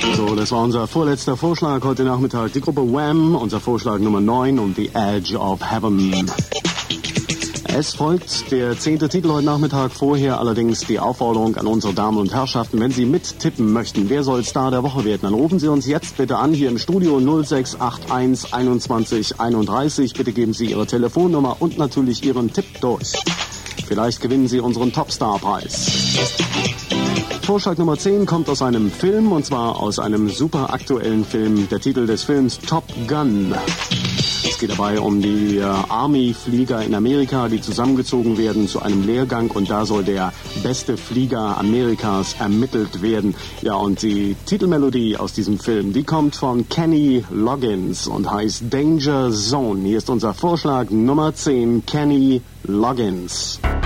So, das war unser vorletzter Vorschlag heute Nachmittag. Die Gruppe Wham, unser Vorschlag Nummer 9 und The Edge of Heaven. Es folgt der 10. Titel heute Nachmittag. Vorher allerdings die Aufforderung an unsere Damen und Herrschaften, wenn Sie mittippen möchten, wer soll Star der Woche werden, dann rufen Sie uns jetzt bitte an hier im Studio 0681 21 31. Bitte geben Sie Ihre Telefonnummer und natürlich Ihren Tipp durch. Vielleicht gewinnen Sie unseren Topstar-Preis. Vorschlag Nummer 10 kommt aus einem Film, und zwar aus einem super aktuellen Film. Der Titel des Films Top Gun. Es geht dabei um die Army-Flieger in Amerika, die zusammengezogen werden zu einem Lehrgang, und da soll der beste Flieger Amerikas ermittelt werden. Ja, und die Titelmelodie aus diesem Film, die kommt von Kenny Loggins und heißt Danger Zone. Hier ist unser Vorschlag Nummer 10, Kenny Loggins.